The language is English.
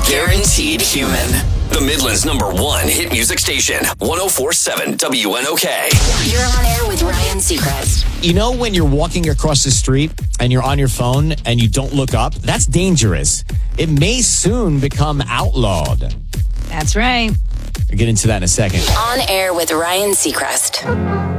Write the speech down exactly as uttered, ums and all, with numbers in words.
Guaranteed Human. The Midland's number one hit music station. one oh four point seven W N O K. You're on air with Ryan Seacrest. You know when you're walking across the street and you're on your phone and you don't look up? That's dangerous. It may soon become outlawed. That's right. We'll get into that in a second. On air with Ryan Seacrest.